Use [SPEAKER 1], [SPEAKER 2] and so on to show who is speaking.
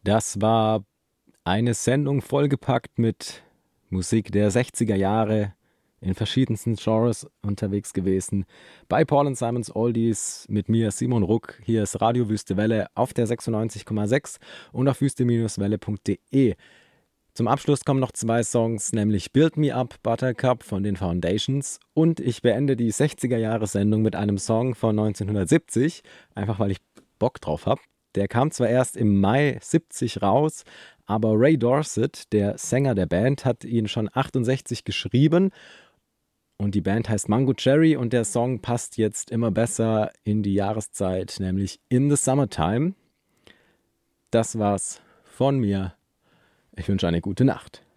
[SPEAKER 1] Das war eine Sendung vollgepackt mit Musik der 60er Jahre, in verschiedensten Genres unterwegs gewesen. Bei Paul and Simons Oldies mit mir, Simon Ruck. Hier ist Radio Wüste Welle auf der 96,6 und auf wüste-welle.de. Zum Abschluss kommen noch zwei Songs, nämlich Build Me Up, Buttercup von den Foundations, und ich beende die 60er-Jahre-Sendung mit einem Song von 1970, einfach weil ich Bock drauf habe. Der kam zwar erst im Mai 70 raus, aber Ray Dorset, der Sänger der Band, hat ihn schon 68 geschrieben, und die Band heißt Mango Cherry, und der Song passt jetzt immer besser in die Jahreszeit, nämlich In the Summertime. Das war's von mir. Ich wünsche eine gute Nacht.